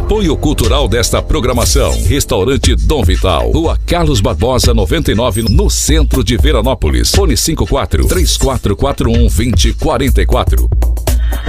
Apoio cultural desta programação: Restaurante Dom Vital, Rua Carlos Barbosa 99, no centro de Veranópolis. Fone 54 3441 2044.